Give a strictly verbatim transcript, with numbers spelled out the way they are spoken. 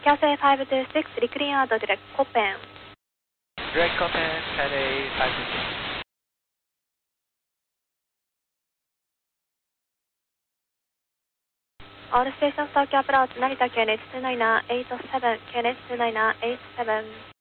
Cathay five two six, reclean out direct Copen. Direct Copen, Cathay five two six. All stations Tokyo approach, Narita K N H two nine eight seven, K N H two nine eight seven.